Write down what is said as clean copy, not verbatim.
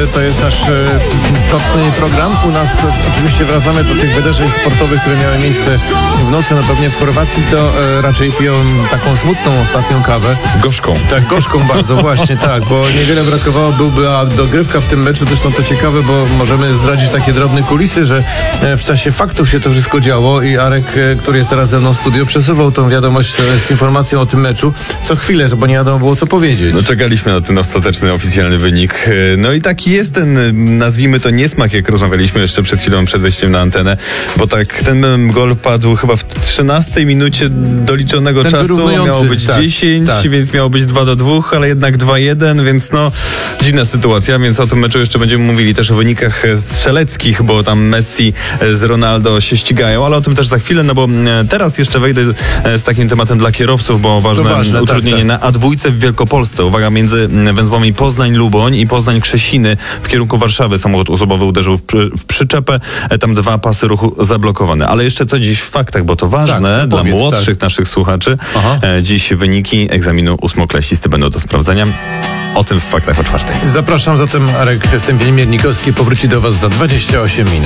To jest nasz nocny program. U nas oczywiście wracamy do tych wydarzeń sportowych, które miały miejsce w nocy. No pewnie w Chorwacji to raczej piją taką smutną ostatnią kawę. Gorzką. Tak, gorzką bardzo, właśnie tak, bo niewiele brakowało, byłby dogrywka w tym meczu. Zresztą to ciekawe, bo możemy zdradzić takie drobne kulisy, że w czasie faktów się to wszystko działo i Arek, który jest teraz ze mną w studiu, przesuwał tą wiadomość z informacją o tym meczu co chwilę, bo nie wiadomo było co powiedzieć. No czekaliśmy na ten ostateczny, oficjalny wynik. No i taki jest ten, nazwijmy to niesmak, jak rozmawialiśmy jeszcze przed chwilą, przed wejściem na antenę, bo tak ten gol padł chyba w 13 minucie doliczonego czasu. Miało być 10, więc miało być 2-2, ale jednak 2-1, więc no dziwna sytuacja, więc o tym meczu jeszcze będziemy mówili, też o wynikach strzeleckich, bo tam Messi z Ronaldo się ścigają, ale o tym też za chwilę, no bo teraz jeszcze wejdę z takim tematem dla kierowców, bo ważne utrudnienie na A2 w Wielkopolsce. Uwaga, między węzłami Poznań-Luboń i Poznań-Krzesiny w kierunku Warszawy samochód osobowy uderzył w przyczepę, tam 2 pasy ruchu zablokowane. Ale jeszcze co dziś w faktach, bo to ważne dla młodszych naszych słuchaczy. Dziś wyniki egzaminu ósmoklasisty będą do sprawdzenia. O tym w faktach o 4:00. Zapraszam zatem, Arek Stępień-Miernikowski powróci do Was za 28 minut.